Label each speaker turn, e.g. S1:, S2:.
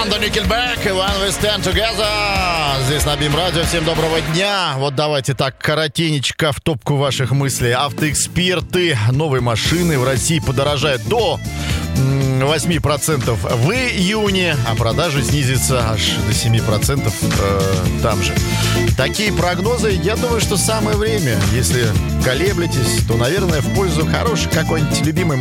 S1: Команда Nickelback, When We Stand Together. Здесь на БИМ Радио. Всем доброго дня. Вот давайте так, коротенечко в топку ваших мыслей. Автоэксперты новой машины в России подорожают до 8% в июне, а продажи снизятся аж до 7% там же. Такие прогнозы, я думаю, что самое время. Если колеблетесь, то, наверное, в пользу хорошей какой-нибудь любимой